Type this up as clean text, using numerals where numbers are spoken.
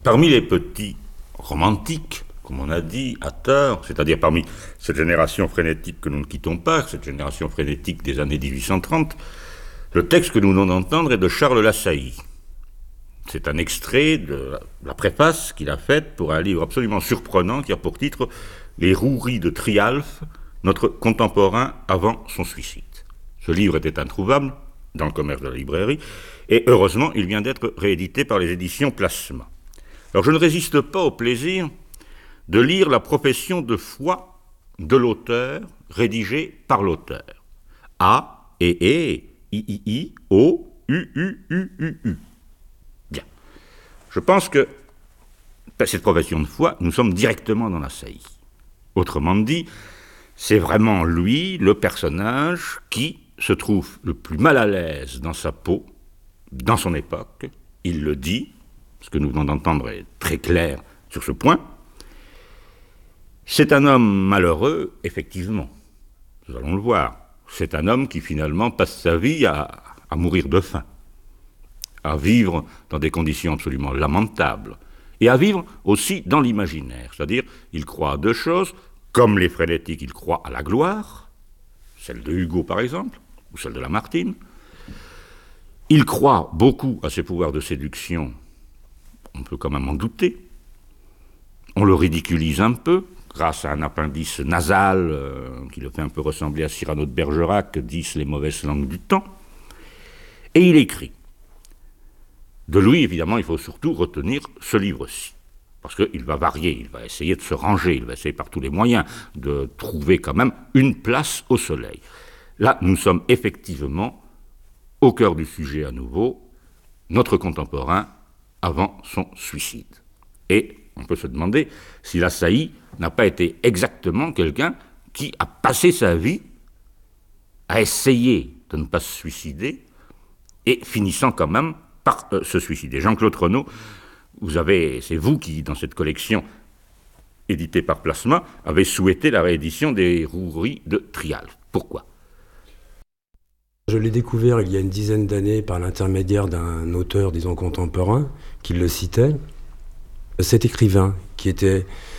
Parmi les petits romantiques, comme on a dit, à tort, c'est-à-dire parmi cette génération frénétique que nous ne quittons pas, cette génération frénétique des années 1830, le texte que nous venons d'entendre est de Charles Lassailly. C'est un extrait de la préface qu'il a faite pour un livre absolument surprenant qui a pour titre « Les roueries de Trialphe, notre contemporain avant son suicide ». Ce livre était introuvable dans le commerce de la librairie et heureusement il vient d'être réédité par les éditions Plasma. Alors je ne résiste pas au plaisir de lire la profession de foi de l'auteur rédigée par l'auteur. A, E, I, O, U. Bien. Je pense que cette profession de foi, nous sommes directement dans Lassailly. Autrement dit, c'est vraiment lui, le personnage, qui se trouve le plus mal à l'aise dans sa peau, dans son époque. Il le dit, ce que nous venons d'entendre est très clair sur ce point. C'est un homme malheureux, effectivement. Nous allons le voir. C'est un homme qui finalement passe sa vie à mourir de faim, à vivre dans des conditions absolument lamentables, et à vivre aussi dans l'imaginaire. C'est-à-dire, il croit à deux choses. Comme les frénétiques, il croit à la gloire, celle de Hugo par exemple, ou celle de Lamartine. Il croit beaucoup à ses pouvoirs de séduction, on peut quand même en douter. On le ridiculise un peu, grâce à un appendice nasal qui le fait un peu ressembler à Cyrano de Bergerac, disent les mauvaises langues du temps. Et il écrit. De lui, évidemment, il faut surtout retenir ce livre-ci. Parce qu'il va varier, il va essayer de se ranger, il va essayer par tous les moyens de trouver quand même une place au soleil. Là, nous sommes effectivement au cœur du sujet à nouveau, notre contemporain avant son suicide. Et on peut se demander si Lassailly n'a pas été exactement quelqu'un qui a passé sa vie à essayer de ne pas se suicider et finissant quand même par se suicider. Jean-Claude Renaud, c'est vous qui, dans cette collection éditée par Plasma, avez souhaité la réédition des roueries de Trialphe. Pourquoi ? Je l'ai découvert il y a une dizaine d'années par l'intermédiaire d'un auteur, disons, contemporain, qui le citait. Cet écrivain, qui était